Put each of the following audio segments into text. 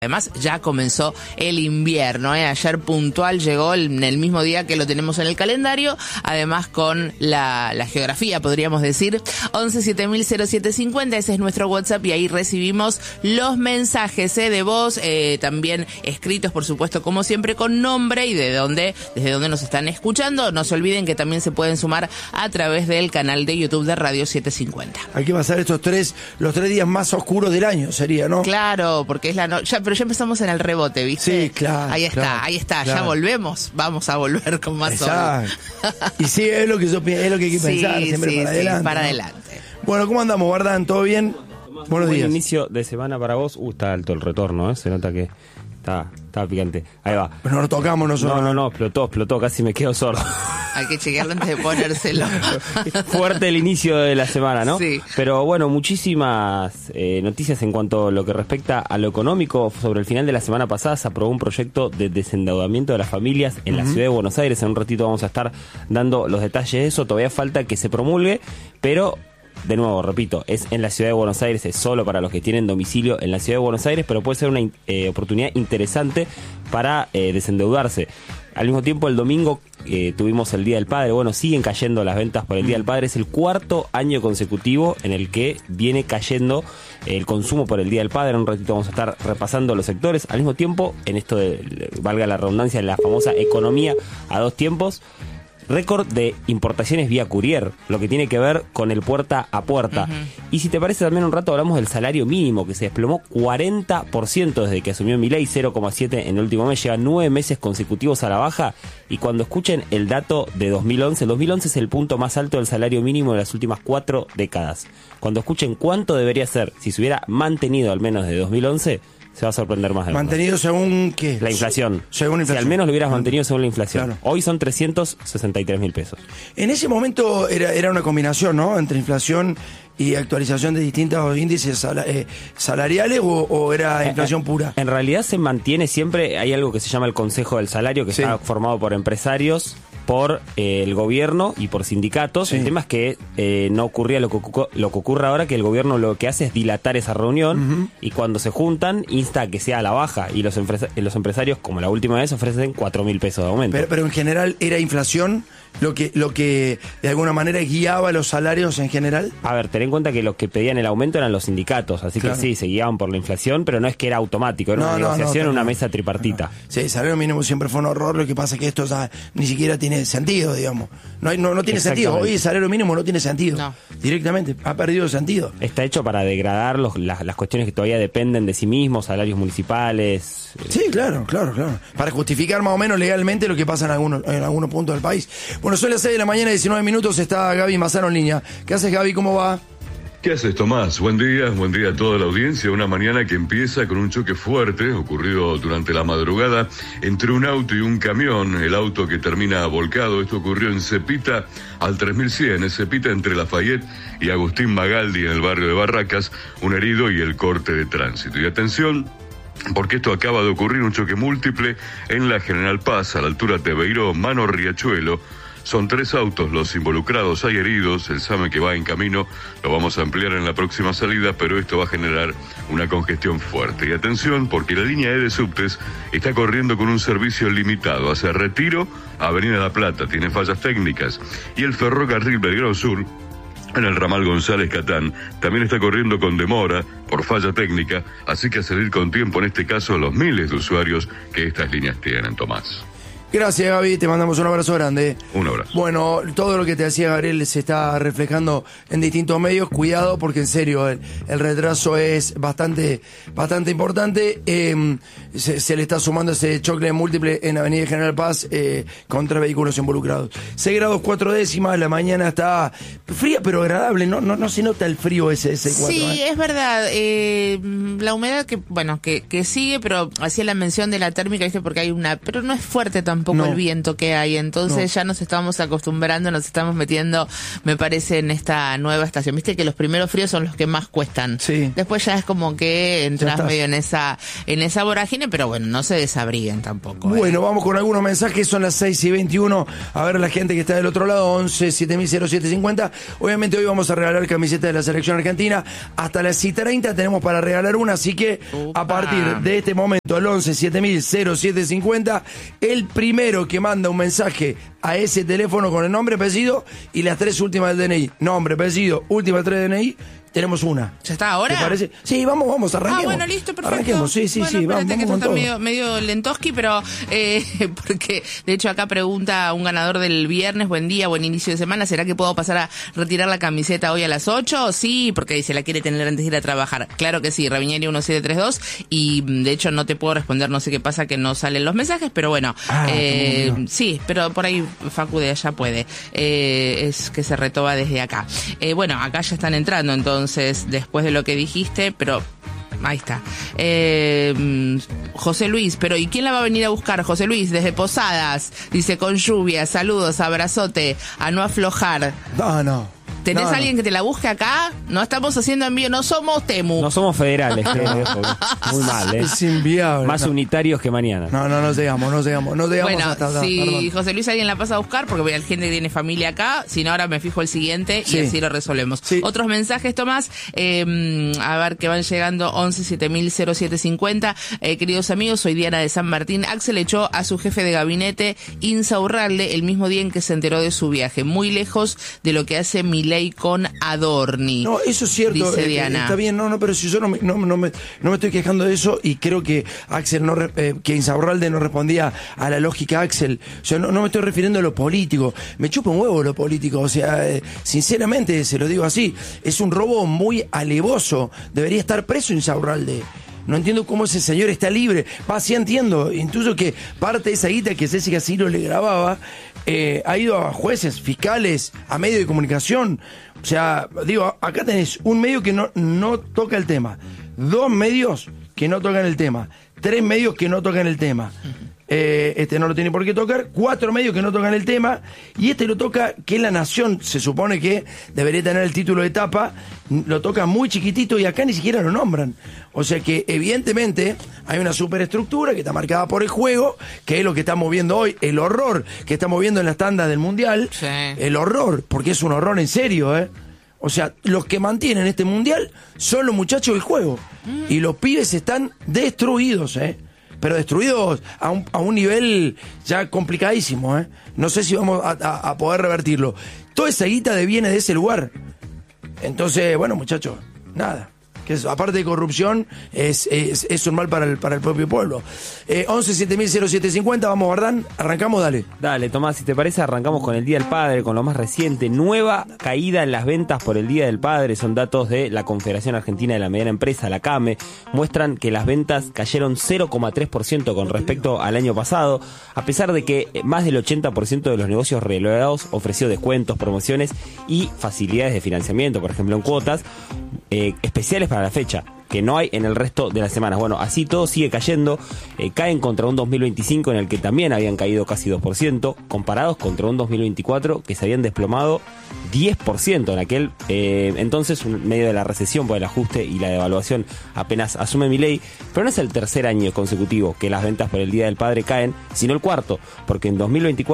Además, ya comenzó el invierno, Ayer puntual llegó en el mismo día que lo tenemos en el calendario, además con la geografía, podríamos decir. 11700750, ese es nuestro WhatsApp y ahí recibimos los mensajes de voz, también escritos, por supuesto, como siempre, con nombre y desde dónde nos están escuchando. No se olviden que también se pueden sumar a través del canal de YouTube de Radio 750. Hay que pasar los 3 días más oscuros del año, sería, ¿no? Claro, porque es la noche. Pero ya empezamos en el rebote, ¿viste? Sí, claro. Ahí está, claro. Ya volvemos, vamos a volver con más sol. Y sí, es lo que hay que pensar, siempre para adelante. Sí, para adelante. Bueno, ¿cómo andamos, Bardán? ¿Todo bien? Buenos días. Buen inicio de semana para vos. Está alto el retorno, se nota que está picante. Ahí va. Pero no lo tocamos nosotros. No, explotó, casi me quedo sordo. Hay que chequearlo antes de ponérselo. Fuerte el inicio de la semana, ¿no? Sí. Pero bueno, muchísimas noticias en cuanto a lo que respecta a lo económico. Sobre el final de la semana pasada se aprobó un proyecto de desendeudamiento de las familias en la ciudad de Buenos Aires. En un ratito vamos a estar dando los detalles de eso. Todavía falta que se promulgue, pero... De nuevo, repito, es en la ciudad de Buenos Aires, es solo para los que tienen domicilio en la ciudad de Buenos Aires, pero puede ser una oportunidad interesante para desendeudarse. Al mismo tiempo, el domingo tuvimos el Día del Padre. Bueno, siguen cayendo las ventas por el Día del Padre. Es el cuarto año consecutivo en el que viene cayendo el consumo por el Día del Padre. En un ratito vamos a estar repasando los sectores. Al mismo tiempo, en esto de, valga la redundancia, en la famosa economía a dos tiempos, récord de importaciones vía courier, lo que tiene que ver con el puerta a puerta. Y si te parece, también un rato hablamos del salario mínimo, que se desplomó 40% desde que asumió Milei, 0,7 en el último mes, lleva 9 meses consecutivos a la baja. Y cuando escuchen el dato de 2011, el 2011 es el punto más alto del salario mínimo de las últimas 4 décadas. Cuando escuchen cuánto debería ser si se hubiera mantenido al menos de 2011, se va a sorprender más de ¿Mantenido según qué? La inflación. Según la inflación. Si al menos lo hubieras mantenido según la inflación. Claro. Hoy son 363.000 pesos. En ese momento era una combinación, ¿no? Entre inflación y actualización de distintos índices salariales o era inflación pura. En realidad se mantiene siempre, hay algo que se llama el Consejo del Salario, que está formado por empresarios, por el gobierno y por sindicatos. Sí. El tema es que no ocurría lo que ocurre ahora, que el gobierno lo que hace es dilatar esa reunión y cuando se juntan insta a que sea a la baja y los empresarios, como la última vez, ofrecen 4.000 pesos de aumento. Pero en general era inflación lo que de alguna manera guiaba los salarios en general. A ver, ten en cuenta que los que pedían el aumento eran los sindicatos, así que sí, se guiaban por la inflación, pero no es que era automático, era una negociación, una mesa tripartita. Sí, el salario mínimo siempre fue un horror, lo que pasa es que esto ya ni siquiera tiene sentido, digamos. No tiene sentido. Hoy el salario mínimo no tiene sentido. No. Directamente, ha perdido sentido. Está hecho para degradar las cuestiones que todavía dependen de sí mismos, salarios municipales. Sí, claro. Para justificar más o menos legalmente lo que pasa en algunos puntos del país. Bueno, son las 6 de la mañana, 19 minutos, está Gaby Mazano en línea. ¿Qué haces, Gaby? ¿Cómo va? ¿Qué haces, Tomás? Buen día a toda la audiencia. Una mañana que empieza con un choque fuerte ocurrido durante la madrugada entre un auto y un camión. El auto que termina volcado. Esto ocurrió en Cepita al 3100. Es Cepita entre Lafayette y Agustín Magaldi en el barrio de Barracas. Un herido y el corte de tránsito. Y atención, porque esto acaba de ocurrir, un choque múltiple en la General Paz, a la altura de Beiró, Mano Riachuelo. Son 3 autos los involucrados, hay heridos, el SAME que va en camino, lo vamos a ampliar en la próxima salida, pero esto va a generar una congestión fuerte. Y atención, porque la línea E de subtes está corriendo con un servicio limitado hacia Retiro, Avenida La Plata, tiene fallas técnicas, y el ferrocarril Belgrano Sur, en el ramal González Catán, también está corriendo con demora por falla técnica, así que a salir con tiempo en este caso los miles de usuarios que estas líneas tienen, Tomás. Gracias, Gaby, te mandamos un abrazo grande. Un abrazo. Bueno, todo lo que te decía Gabriel se está reflejando en distintos medios. Cuidado, porque en serio, el retraso es bastante importante. Se le está sumando ese choque múltiple en Avenida General Paz con 3 vehículos involucrados. 6 grados 4 décimas, la mañana está fría pero agradable. No se nota el frío ese 4. Sí, es verdad. La humedad que sigue, pero hacía la mención de la térmica, ¿viste? Porque hay pero no es fuerte tampoco. tampoco el viento que hay, entonces ya nos estamos acostumbrando, nos estamos metiendo, me parece, en esta nueva estación. Viste que los primeros fríos son los que más cuestan. Sí. Después ya es como que entras medio en esa vorágine, pero bueno, no se desabriguen tampoco. Bueno, vamos con algunos mensajes, son las 6:21. A ver la gente que está del otro lado, 11-7000-0750. Obviamente hoy vamos a regalar camiseta de la selección argentina. Hasta las 6:30 tenemos para regalar una, así que a partir de este momento, al 11-7000-0750, el primero que manda un mensaje a ese teléfono con el nombre, apellido y las 3 últimas del DNI. Nombre, apellido, últimas 3 DNI. Tenemos una. ¿Ya está ahora? ¿Te parece? Sí, vamos, arranquemos. Bueno, listo, perfecto. Arranquemos, sí, bueno, vamos que con esto todo. está medio lentoski, pero porque de hecho acá pregunta un ganador del viernes, buen día, buen inicio de semana, ¿será que puedo pasar a retirar la camiseta hoy a las 8? Sí, porque dice, la quiere tener antes de ir a trabajar. Claro que sí, Raviñeri 1732, y de hecho no te puedo responder, no sé qué pasa que no salen los mensajes, pero bueno, sí, pero por ahí Facu de allá puede, es que se retoba desde acá. Bueno, acá ya están entrando, entonces, después de lo que dijiste, pero ahí está. José Luis, pero ¿y quién la va a venir a buscar? José Luis, desde Posadas, dice, con lluvia, saludos, abrazote, a no aflojar. No. ¿Tenés alguien que te la busque acá? No estamos haciendo envío, no somos Temu. No somos federales, muy mal, Es inviable. Más unitarios que mañana. No llegamos bueno, hasta si perdón. José Luis alguien la pasa a buscar, porque voy al gente que tiene familia acá, si no ahora me fijo el siguiente y así lo resolvemos. Sí. Otros mensajes, Tomás, a ver que van llegando, 11-7000-0750. Queridos amigos, soy Diana de San Martín. Axel echó a su jefe de gabinete, Insaurralde, el mismo día en que se enteró de su viaje, muy lejos de lo que hace Milei con Adorni. No, eso es cierto, dice Diana. Está bien, pero si yo no me estoy quejando de eso, y creo que Axel que Insaurralde no respondía a la lógica Axel. Yo no me estoy refiriendo a lo político, me chupa un huevo lo político, o sea, sinceramente se lo digo así, es un robo muy alevoso, debería estar preso Insaurralde. No entiendo cómo ese señor está libre. Sí entiendo, intuyo que parte de esa guita que Cecilia Ciro le grababa ha ido a jueces, fiscales, a medios de comunicación. O sea, digo, acá tenés un medio que no toca el tema, 2 medios que no tocan el tema, 3 medios que no tocan el tema. Este no lo tiene por qué tocar, 4 medios que no tocan el tema, y este lo toca, que La Nación se supone que debería tener el título de tapa, lo toca muy chiquitito y acá ni siquiera lo nombran. O sea que evidentemente hay una superestructura que está marcada por el juego, que es lo que estamos viendo hoy, el horror que estamos viendo en las tandas del Mundial, sí. El horror, porque es un horror en serio, O sea, los que mantienen este Mundial son los muchachos del juego, y los pibes están destruidos, pero destruidos a un nivel ya complicadísimo, No sé si vamos a poder revertirlo. Toda esa guita viene de ese lugar. Entonces, bueno, muchachos, nada. Que es, aparte de corrupción, es un mal para el propio pueblo. 11-7000-0750, vamos, Bardán, arrancamos, dale. Dale, Tomás, si te parece, arrancamos con el Día del Padre, con lo más reciente. Nueva caída en las ventas por el Día del Padre, son datos de la Confederación Argentina de la Mediana Empresa, la CAME, muestran que las ventas cayeron 0,3% con respecto al año pasado, a pesar de que más del 80% de los negocios relevados ofreció descuentos, promociones y facilidades de financiamiento, por ejemplo en cuotas, especiales para la fecha, que no hay en el resto de las semanas. Bueno, así todo sigue cayendo, caen contra un 2025 en el que también habían caído casi 2%, comparados contra un 2024 que se habían desplomado 10% en aquel entonces, en medio de la recesión por el ajuste y la devaluación apenas asume Milei. Pero no es el tercer año consecutivo que las ventas por el Día del Padre caen, sino el cuarto, porque en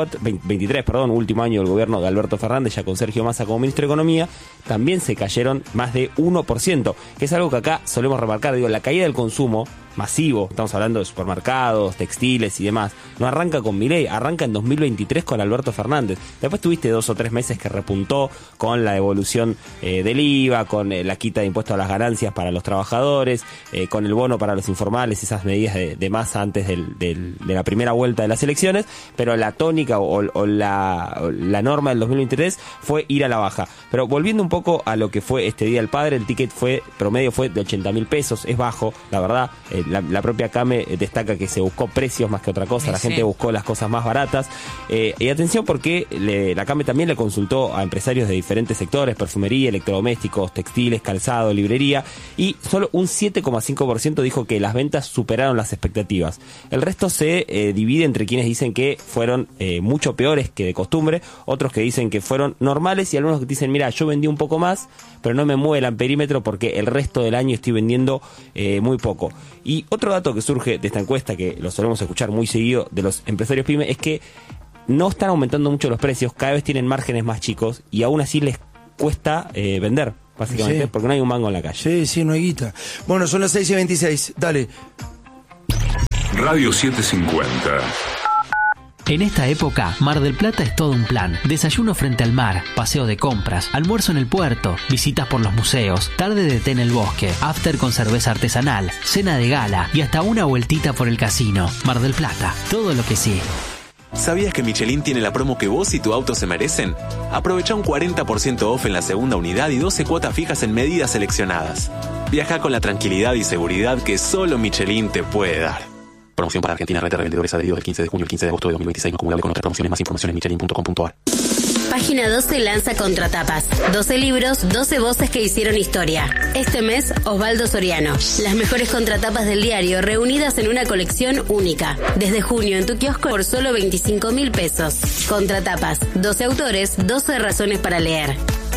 2023, último año del gobierno de Alberto Fernández, ya con Sergio Massa como ministro de Economía, también se cayeron más de 1%, que es algo que acá solemos remarcar. Digo, la caída del consumo masivo, estamos hablando de supermercados, textiles y demás, no arranca con Milei, arranca en 2023 con Alberto Fernández. Después tuviste 2 o 3 meses que repuntó con la devolución del IVA, con la quita de impuestos a las ganancias para los trabajadores, con el bono para los informales, esas medidas de Massa antes de la primera vuelta de las elecciones, pero la tónica o la norma del 2023 fue ir a la baja. Pero volviendo un poco a lo que fue este Día del Padre, el ticket promedio fue de 80.000 pesos, es bajo, la verdad, la propia Came destaca que se buscó precios más que otra cosa, la gente buscó las cosas más baratas. Y atención porque la Came también le consultó a empresarios de diferentes sectores, perfumería, electrodomésticos, textiles, calzado, librería, y solo un 7,5% dijo que las ventas superaron las expectativas. El resto se divide entre quienes dicen que fueron mucho peores que de costumbre, otros que dicen que fueron normales y algunos que dicen, mira, yo vendí un poco más, pero no me mueve el amperímetro porque el resto del año estoy vendiendo muy poco. Y otro dato que surge de esta encuesta, que lo solemos escuchar muy seguido de los empresarios pyme, es que no están aumentando mucho los precios, cada vez tienen márgenes más chicos y aún así les cuesta vender, básicamente, porque no hay un mango en la calle. Sí, no hay guita. Bueno, son las 6:26, dale. Radio 750. En esta época, Mar del Plata es todo un plan. Desayuno frente al mar, paseo de compras, almuerzo en el puerto, visitas por los museos, tarde de té en el bosque, after con cerveza artesanal, cena de gala y hasta una vueltita por el casino. Mar del Plata, todo lo que sí. ¿Sabías que Michelin tiene la promo que vos y tu auto se merecen? Aprovecha un 40% off en la segunda unidad y 12 cuotas fijas en medidas seleccionadas. Viaja con la tranquilidad y seguridad que solo Michelin te puede dar. Promoción para Argentina, red de revendedores adheridos del 15 de junio al 15 de agosto de 2026, no acumulable con otras promociones. Más información en michelin.com.ar. Página 12 lanza Contratapas. 12 libros, 12 voces que hicieron historia. Este mes, Osvaldo Soriano. Las mejores contratapas del diario reunidas en una colección única. Desde junio en tu kiosco por solo 25.000 pesos. Contratapas. 12 autores, 12 razones para leer.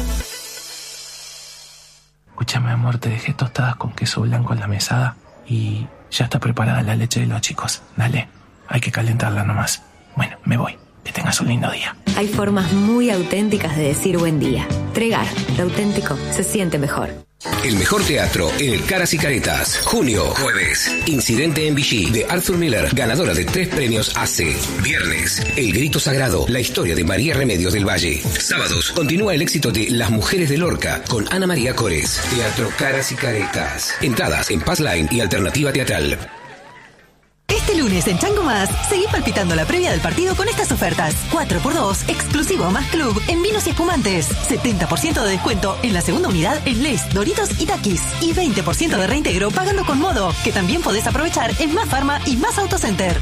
Escúchame, amor, te dejé tostadas con queso blanco en la mesada y ya está preparada la leche de los chicos. Dale, hay que calentarla nomás. Bueno, me voy. Que tengas un lindo día. Hay formas muy auténticas de decir buen día. Tregar, lo auténtico se siente mejor. El mejor teatro en el Caras y Caretas. Junio, jueves. Incidente en Vichy de Arthur Miller, ganadora de 3 premios AC. Viernes, El Grito Sagrado, la historia de María Remedios del Valle. Sábados, continúa el éxito de Las Mujeres de Lorca con Ana María Cores. Teatro Caras y Caretas. Entradas en Passline y Alternativa Teatral. Este lunes en Chango Más, seguí palpitando la previa del partido con estas ofertas. 4x2, exclusivo más club en vinos y espumantes. 70% de descuento en la segunda unidad en Lay's, Doritos y Takis. Y 20% de reintegro pagando con Modo, que también podés aprovechar en Más Farma y Más Autocenter.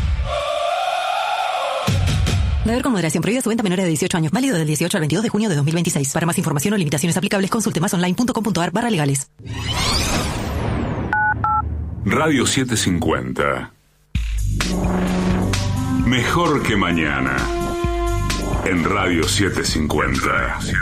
Beber con moderación. Prohibida su venta a menores de 18 años. Válido del 18 al 22 de junio de 2026. Para más información o limitaciones aplicables, consulte masonline.com.ar/legales. Radio 750. Mejor que mañana. En Radio 750.